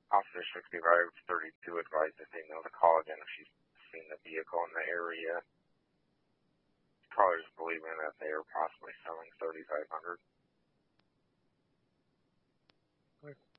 Officer 6532 advised the female to call again if she's seen the vehicle in the area. Callers believing that they are possibly selling 3500.